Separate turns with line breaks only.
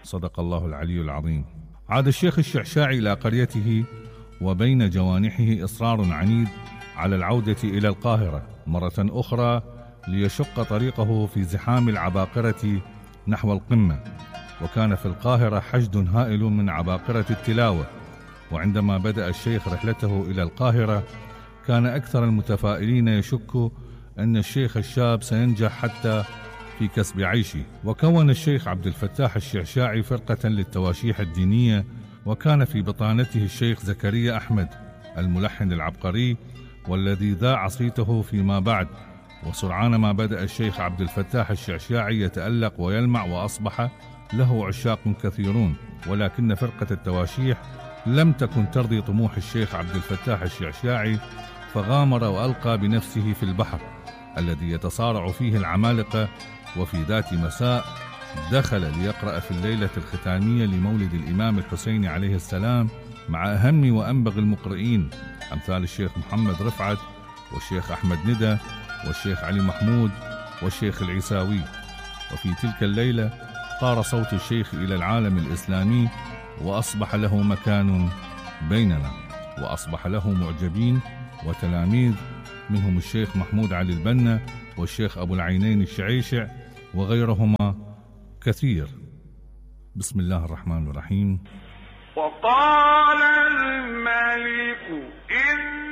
صدق الله العلي العظيم. عاد الشيخ الشعشاعي إلى قريته، وبين جوانحه إصرار عنيد على العودة إلى القاهرة مرة أخرى ليشق طريقه في زحام العباقرة نحو القمة. وكان في القاهرة حشد هائل من عباقرة التلاوة. وعندما بدأ الشيخ رحلته إلى القاهرة كان أكثر المتفائلين يشك أن الشيخ الشاب سينجح حتى في كسب عيشه. وكون الشيخ عبد الفتاح الشعشاعي فرقة للتواشيح الدينية، وكان في بطانته الشيخ زكريا أحمد الملحن العبقري والذي ذاع صيته فيما بعد. وسرعان ما بدأ الشيخ عبد الفتاح الشعشاعي يتألق ويلمع، وأصبح له عشاق كثيرون. ولكن فرقة التواشيح لم تكن ترضي طموح الشيخ عبد الفتاح الشعشاعي، فغامر وألقى بنفسه في البحر الذي يتصارع فيه العمالقة. وفي ذات مساء دخل ليقرأ في الليلة الختامية لمولد الإمام الحسين عليه السلام مع أهم وأنبغ المقرئين أمثال الشيخ محمد رفعت والشيخ أحمد ندى والشيخ علي محمود والشيخ العيساوي. وفي تلك الليلة طار صوت الشيخ إلى العالم الإسلامي، وأصبح له مكان بيننا، وأصبح له معجبين وتلاميذ، منهم الشيخ محمود علي البنا والشيخ أبو العينين الشعيشع وغيرهما كثير. بسم الله الرحمن الرحيم.
وقال الملك